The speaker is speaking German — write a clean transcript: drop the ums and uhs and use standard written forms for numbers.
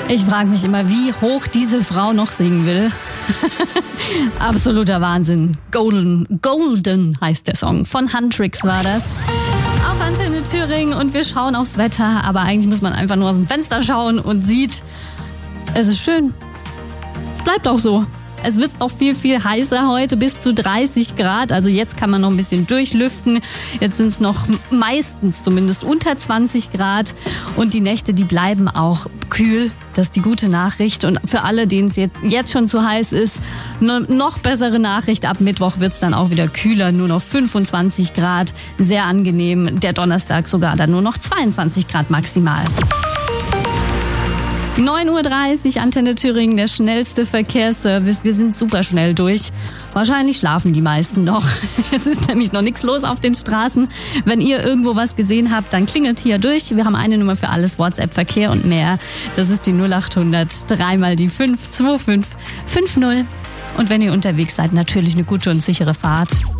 Ich frage mich immer, wie hoch diese Frau noch singen will. Absoluter Wahnsinn. Golden heißt der Song. Von Huntrix war das. Auf Antenne Thüringen und wir schauen aufs Wetter. Aber eigentlich muss man einfach nur aus dem Fenster schauen und sieht, es ist schön. Es bleibt auch so. Es wird noch viel, viel heißer heute, bis zu 30 Grad. Also jetzt kann man noch ein bisschen durchlüften. Jetzt sind es noch meistens zumindest unter 20 Grad. Und die Nächte, die bleiben auch kühl. Das ist die gute Nachricht. Und für alle, denen es jetzt schon zu heiß ist, eine noch bessere Nachricht. Ab Mittwoch wird es dann auch wieder kühler. Nur noch 25 Grad. Sehr angenehm. Der Donnerstag sogar dann nur noch 22 Grad maximal. 9.30 Uhr, Antenne Thüringen, der schnellste Verkehrsservice. Wir sind super schnell durch. Wahrscheinlich schlafen die meisten noch. Es ist nämlich noch nichts los auf den Straßen. Wenn ihr irgendwo was gesehen habt, dann klingelt hier durch. Wir haben eine Nummer für alles, WhatsApp, Verkehr und mehr. Das ist die 0800 3 mal die 5 25 50. Und wenn ihr unterwegs seid, natürlich eine gute und sichere Fahrt.